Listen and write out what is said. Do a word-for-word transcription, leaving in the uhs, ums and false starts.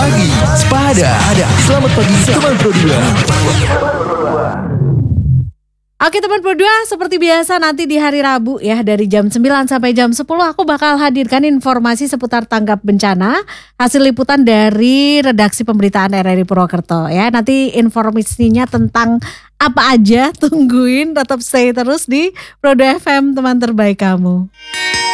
Pagi Sepada. Selamat pagi teman Pro dua. Oke teman Pro dua, seperti biasa nanti di hari Rabu ya dari jam sembilan sampai jam sepuluh aku bakal hadirkan informasi seputar tanggap bencana, hasil liputan dari redaksi pemberitaan R R I Purwokerto ya. Nanti informasinya tentang apa aja, tungguin, tetap stay terus di Pro dua F M, teman terbaik kamu.